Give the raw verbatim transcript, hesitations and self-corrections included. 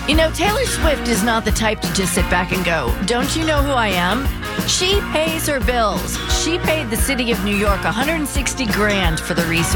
You know, Taylor Swift is not the type to just sit back and go, don't you know who I am? She pays her bills. She paid the city of New York one hundred sixty grand for the resource.